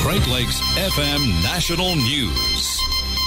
Great Lakes FM National News.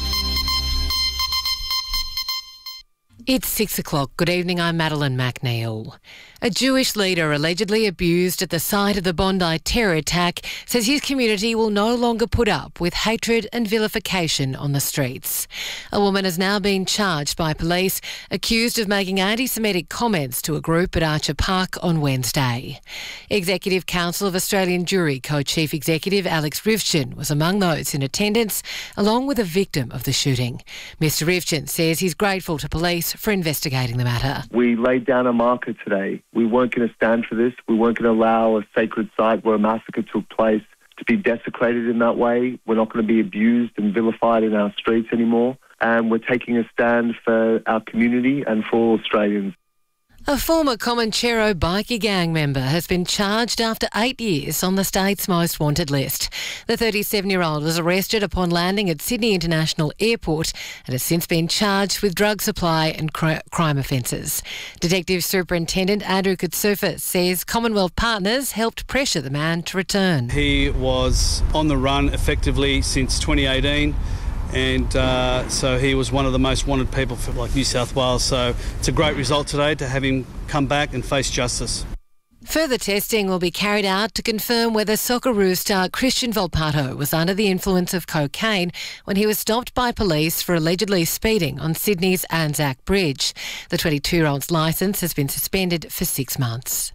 It's 6 o'clock. Good evening, I'm Madeline McNeil. A Jewish leader allegedly abused at the site of the Bondi terror attack says his community will no longer put up with hatred and vilification on the streets. A woman has now been charged by police, accused of making anti-Semitic comments to a group at Archer Park on Wednesday. Executive Council of Australian Jewry Co-Chief Executive Alex Rivchin was among those in attendance, along with a victim of the shooting. Mr Rivchin says he's grateful to police for investigating the matter. We laid down a marker today. We weren't going to stand for this. We weren't going to allow a sacred site where a massacre took place to be desecrated in that way. We're not going to be abused and vilified in our streets anymore. And we're taking a stand for our community and for all Australians. A former Comanchero bikie gang member has been charged after 8 years on the state's most wanted list. The 37-year-old was arrested upon landing at Sydney International Airport and has since been charged with drug supply and crime offences. Detective Superintendent Andrew Katsufa says Commonwealth partners helped pressure the man to return. He was on the run effectively since 2018. And so he was one of the most wanted people for New South Wales. So it's a great result today to have him come back and face justice. Further testing will be carried out to confirm whether Socceroos star Christian Volpato was under the influence of cocaine when he was stopped by police for allegedly speeding on Sydney's Anzac Bridge. The 22-year-old's licence has been suspended for 6 months.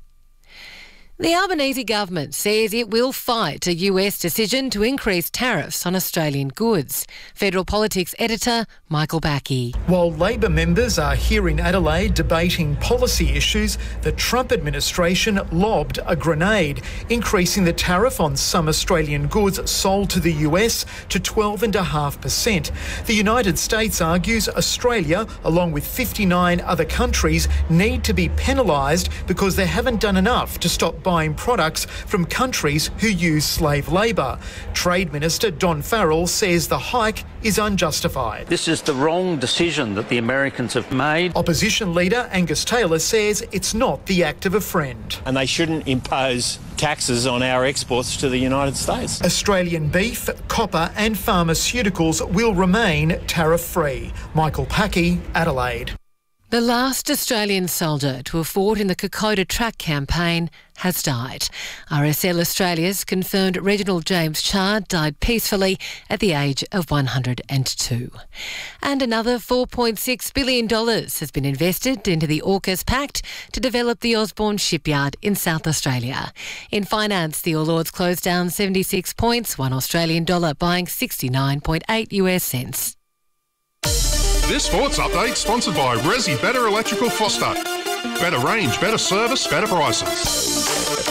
The Albanese government says it will fight a US decision to increase tariffs on Australian goods. Federal Politics editor Michael Backey. While Labor members are here in Adelaide debating policy issues, the Trump administration lobbed a grenade, increasing the tariff on some Australian goods sold to the US to 12.5%. The United States argues Australia, along with 59 other countries, need to be penalised because they haven't done enough to stop buying products from countries who use slave labour. Trade Minister Don Farrell says the hike is unjustified. This is the wrong decision that the Americans have made. Opposition leader Angus Taylor says it's not the act of a friend. And they shouldn't impose taxes on our exports to the United States. Australian beef, copper and pharmaceuticals will remain tariff-free. Michael Packey, Adelaide. The last Australian soldier to have fought in the Kokoda Track campaign has died. RSL Australia's confirmed Reginald James Chard died peacefully at the age of 102. And another $4.6 billion has been invested into the AUKUS Pact to develop the Osborne shipyard in South Australia. In finance, the All Ords closed down 76 points, $1 Australian dollar buying 69.8 US cents. This sports update sponsored by Resi Better Electrical Foster. Better range, better service, better prices.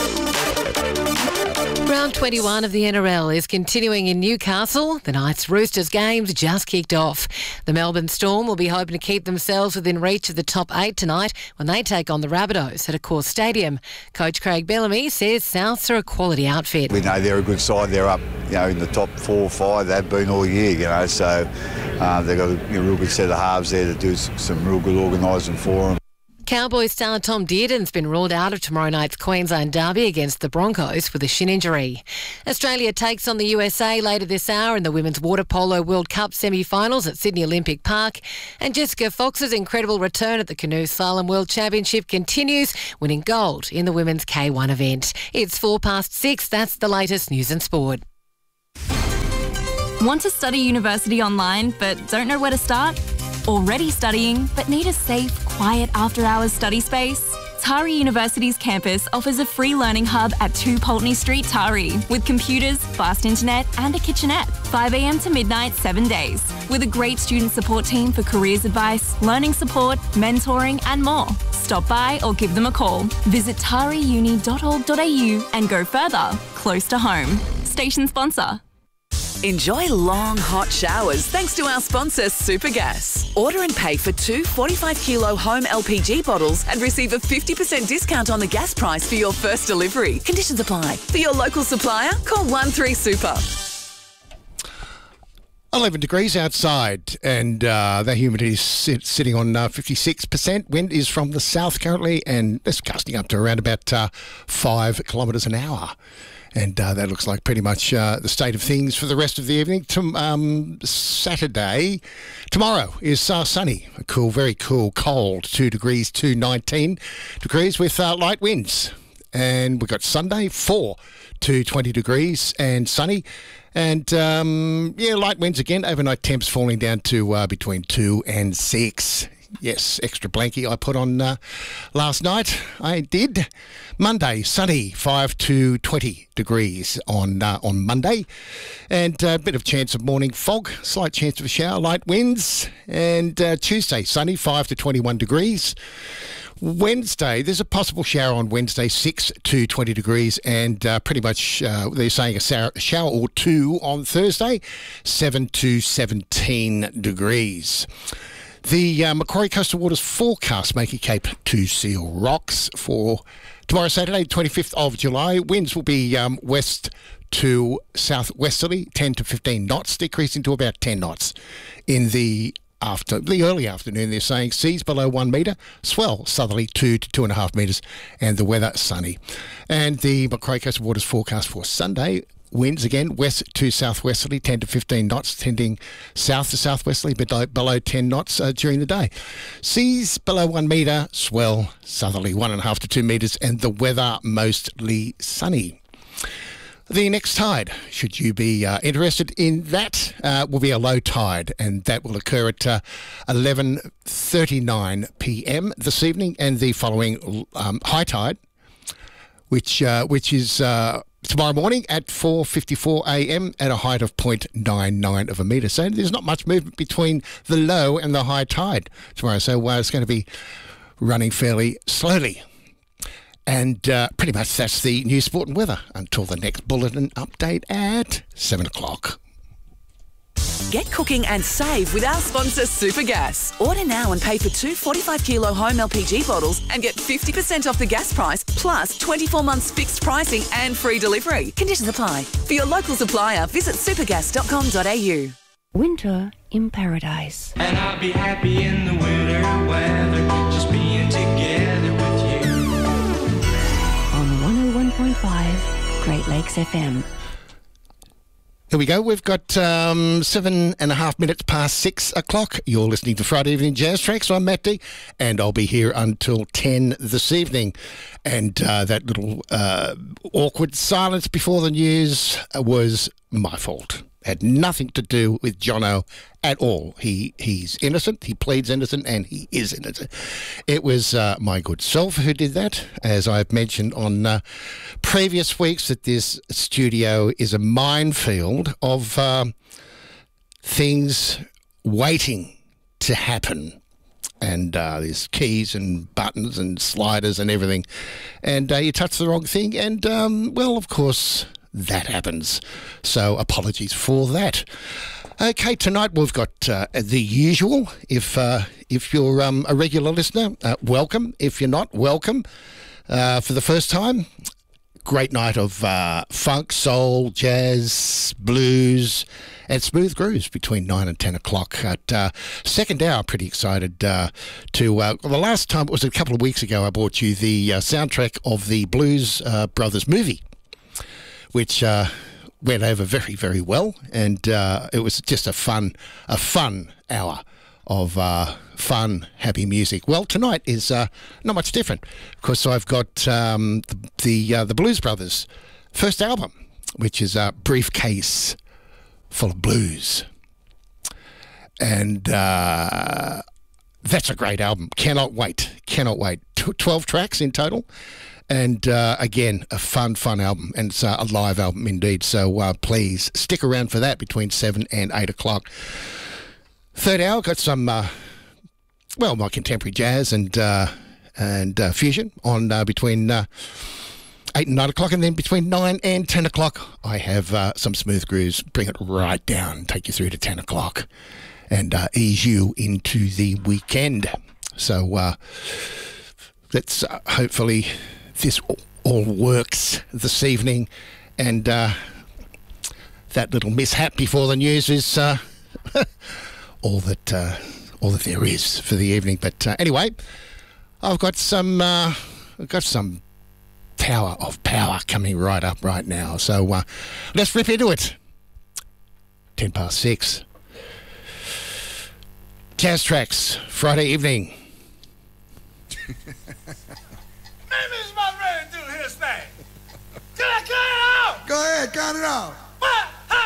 Round 21 of the NRL is continuing in Newcastle. The Knights Roosters games just kicked off. The Melbourne Storm will be hoping to keep themselves within reach of the top 8 tonight when they take on the Rabbitohs at Accor Stadium. Coach Craig Bellamy says Souths are a quality outfit. We know they're a good side. They're up, in the top 4 or 5. They've been all year, so they've got a real good set of halves there to do some real good organising for them. Cowboys star Tom Dearden's been ruled out of tomorrow night's Queensland derby against the Broncos with a shin injury. Australia takes on the USA later this hour in the Women's Water Polo World Cup semi-finals at Sydney Olympic Park. And Jessica Fox's incredible return at the Canoe Slalom World Championship continues, winning gold in the Women's K1 event. It's 6:04. That's the latest news and sport. Want to study university online but don't know where to start? Already studying but need a safe, quiet after-hours study space? Tari University's campus offers a free learning hub at 2 Pulteney Street, Tari, with computers, fast internet and a kitchenette, 5 a.m. to midnight, 7 days, with a great student support team for careers advice, learning support, mentoring and more. Stop by or give them a call. Visit tariuni.org.au and go further, close to home. Station sponsor. Enjoy long, hot showers thanks to our sponsor, Supergas. Order and pay for 2 45-kilo home LPG bottles and receive a 50% discount on the gas price for your first delivery. Conditions apply. For your local supplier, call 13Super. 11 degrees outside and the humidity is sitting on 56%. Wind is from the south currently and it's gusting up to around about 5 kilometres an hour. And that looks like pretty much the state of things for the rest of the evening. Saturday, tomorrow is sunny, cool, very cool, cold, 2 degrees to 19 degrees with light winds. And we've got Sunday, 4 to 20 degrees and sunny. And, light winds again. Overnight temps falling down to between 2 and 6. Yes, extra blankie I put on last night. I did. Monday, sunny, 5 to 20 degrees on Monday. And a bit of chance of morning fog, slight chance of a shower, light winds. And Tuesday, sunny, 5 to 21 degrees. Wednesday, there's a possible shower on Wednesday, 6 to 20 degrees, and pretty much they're saying a shower or two on Thursday, 7 to 17 degrees. The Macquarie Coastal Waters forecast Makey Cape to Seal Rocks for tomorrow, Saturday, 25th of July. Winds will be west to southwesterly, 10 to 15 knots, decreasing to about 10 knots in the early afternoon. They're saying seas below 1 metre, swell southerly 2 to 2.5 metres, and the weather sunny. And the Macquarie Coastal Waters forecast for Sunday, winds again west to southwesterly 10 to 15 knots, tending south to southwesterly below 10 knots during the day. Seas below 1 metre, swell southerly 1.5 to 2 metres, and the weather mostly sunny. The next tide, should you be interested in that, will be a low tide, and that will occur at 11:39 p.m. this evening, and the following high tide, which is tomorrow morning at 4:54 a.m. at a height of 0.99 of a metre. So there's not much movement between the low and the high tide tomorrow, so it's going to be running fairly slowly. And pretty much that's the news, sport and weather until the next bulletin update at 7 o'clock. Get cooking and save with our sponsor Supergas. Order now and pay for 2 45-kilo home LPG bottles and get 50% off the gas price, plus 24 months fixed pricing and free delivery. Conditions apply. For your local supplier, visit supergas.com.au. Winter in paradise. And I'll be happy in the winter weather, just being together with you. On 101.5 Great Lakes FM. Here we go. We've got 7.5 minutes past 6 o'clock. You're listening to Friday Evening Jazz Tracks. I'm Matt D, and I'll be here until 10 this evening. And that little awkward silence before the news was my fault. Had nothing to do with Jono at all. He's innocent, he pleads innocent, and he is innocent. It was my good self who did that. As I've mentioned on previous weeks, that this studio is a minefield of things waiting to happen. And there's keys and buttons and sliders and everything. And you touch the wrong thing and, of course, that happens. So apologies for that. Okay, tonight we've got the usual. If you're a regular listener, welcome. If you're not, welcome. For the first time, great night of funk, soul, jazz, blues, and smooth grooves between 9 and 10 o'clock. At second hour, pretty excited the last time, it was a couple of weeks ago, I brought you the soundtrack of the Blues Brothers movie, which went over very, very well, and it was just a fun hour of fun, happy music. Well, tonight is not much different, because I've got the Blues Brothers' first album, which is a briefcase full of blues, and that's a great album. Cannot wait. 12 tracks in total. And again, a fun album, and it's a live album indeed. So please stick around for that between 7 and 8 o'clock. Third hour, got some, my contemporary jazz and fusion on between 8 and 9 o'clock, and then between 9 and 10 o'clock, I have some smooth grooves. Bring it right down, take you through to 10 o'clock, and ease you into the weekend. So let's hopefully this all works this evening, and that little mishap before the news is all that there is for the evening. But anyway, I've got some Tower of Power coming right up right now. So let's rip into it. 6:10. Jazz Tracks, Friday evening. Maybe it's about ready to do his thing. Can I cut it out? Go ahead, count it out.